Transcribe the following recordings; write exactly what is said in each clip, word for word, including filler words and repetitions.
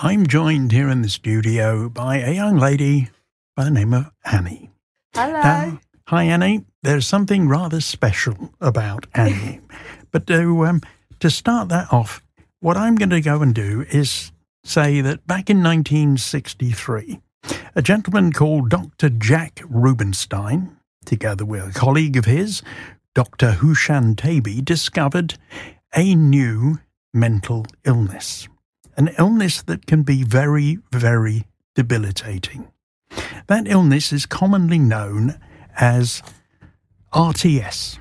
I'm joined here in the studio by a young lady by the name of Annie. Hello. Now, hi, Annie. There's something rather special about Annie. But to, um, to start that off, what I'm going to go and do is say that back in nineteen sixty-three, a gentleman called Doctor Jack Rubenstein, together with a colleague of his, Doctor Hushan Taby, discovered a new mental illness. An illness that can be very, very debilitating. That illness is commonly known as R T S.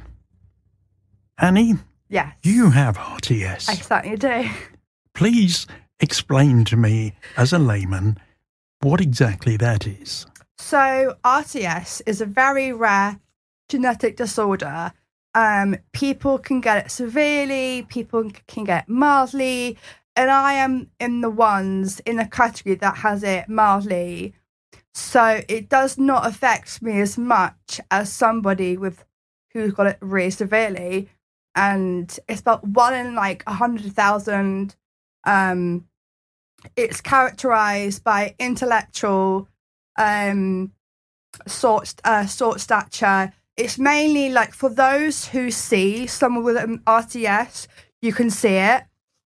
Annie? Yes. You have R T S. I certainly do. Please explain to me, as a layman, what exactly that is. So R T S is a very rare genetic disorder. Um, people can get it severely, people can get it mildly, and I am in the ones in the category that has it mildly. So it does not affect me as much as somebody with who's got it really severely. And it's about one in like a hundred thousand. Um, it's characterized by intellectual um, sort uh, sort stature. It's mainly like for those who see someone with an R T S, you can see it,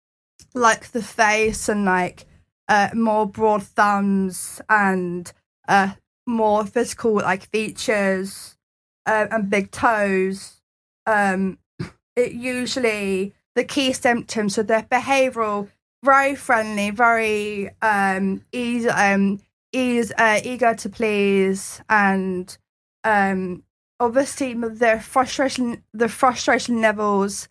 like the face and like uh, more broad thumbs and uh, more physical like features uh, and big toes. Um, it usually the key symptoms are their behavioural, very friendly, very um, easy, um, ease, uh, eager to please, and um. Obviously, the frustration, the frustration levels,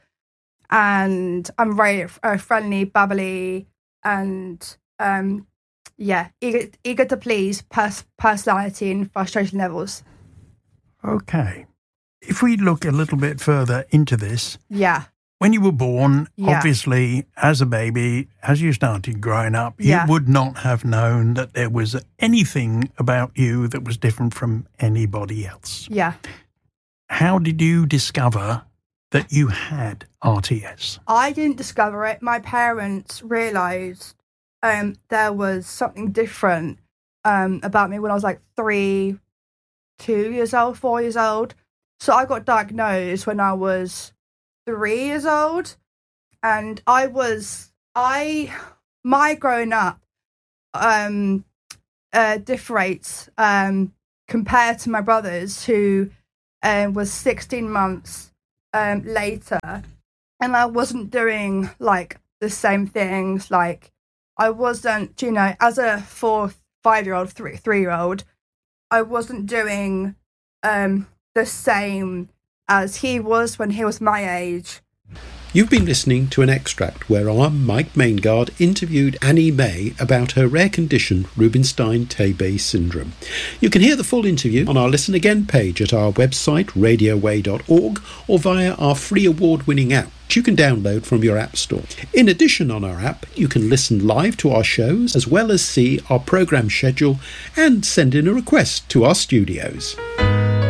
and I'm very uh, friendly, bubbly, and um, yeah, eager, eager to please, pers- personality and frustration levels. Okay. If we look a little bit further into this, yeah, when you were born, yeah. obviously, as a baby, as you started growing up, yeah. you would not have known that there was anything about you that was different from anybody else. Yeah. How did you discover that you had R T S? I didn't discover it. My parents realised um, there was something different um, about me when I was like three, two years old, four years old. So I got diagnosed when I was three years old, and I was I my growing up um uh differates um compared to my brothers who um was sixteen months um later, and I wasn't doing like the same things. Like I wasn't, you know, as a four five year old three three year old, I wasn't doing um the same as he was when he was my age. You've been listening to an extract where our Mike Maingard interviewed Annie May about her rare condition, Rubenstein-Tabe syndrome. You can hear the full interview on our Listen Again page at our website, radio way dot org, or via our free award-winning app, which you can download from your app store. In addition, on our app, you can listen live to our shows, as well as see our programme schedule and send in a request to our studios.